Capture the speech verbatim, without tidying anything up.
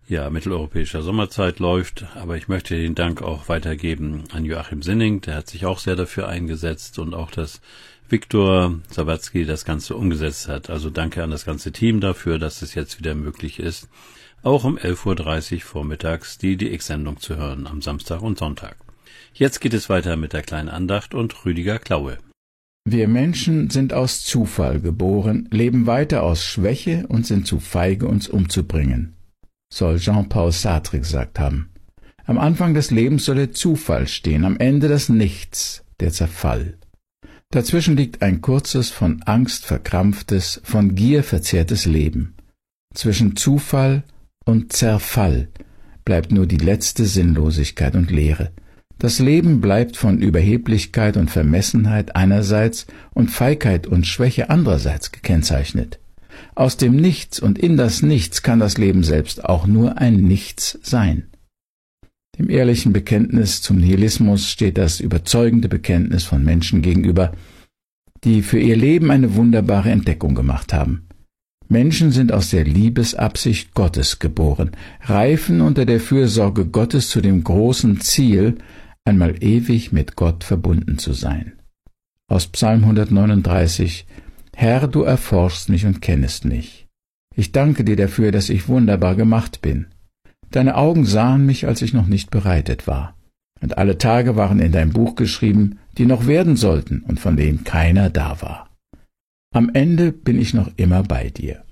Ja, mitteleuropäischer Sommerzeit läuft, aber ich möchte den Dank auch weitergeben an Joachim Sinning, der hat sich auch sehr dafür eingesetzt und auch, dass Viktor Sawatzki das Ganze umgesetzt hat. Also danke an das ganze Team dafür, dass es jetzt wieder möglich ist, auch um elf Uhr dreißig vormittags die D X-Sendung zu hören am Samstag und Sonntag. Jetzt geht es weiter mit der kleinen Andacht und Rüdiger Klaue. Wir Menschen sind aus Zufall geboren, leben weiter aus Schwäche und sind zu feige, uns umzubringen, soll Jean-Paul Sartre gesagt haben. Am Anfang des Lebens soll der Zufall stehen, am Ende das Nichts, der Zerfall. Dazwischen liegt ein kurzes, von Angst verkrampftes, von Gier verzehrtes Leben. Zwischen Zufall und Zerfall bleibt nur die letzte Sinnlosigkeit und Leere. Das Leben bleibt von Überheblichkeit und Vermessenheit einerseits und Feigheit und Schwäche andererseits gekennzeichnet. Aus dem Nichts und in das Nichts kann das Leben selbst auch nur ein Nichts sein. Dem ehrlichen Bekenntnis zum Nihilismus steht das überzeugende Bekenntnis von Menschen gegenüber, die für ihr Leben eine wunderbare Entdeckung gemacht haben. Menschen sind aus der Liebesabsicht Gottes geboren, reifen unter der Fürsorge Gottes zu dem großen Ziel, einmal ewig mit Gott verbunden zu sein. Aus Psalm hundertneununddreißig: Herr, du erforschst mich und kennest mich. Ich danke dir dafür, dass ich wunderbar gemacht bin. Deine Augen sahen mich, als ich noch nicht bereitet war. Und alle Tage waren in dein Buch geschrieben, die noch werden sollten und von denen keiner da war. Am Ende bin ich noch immer bei dir.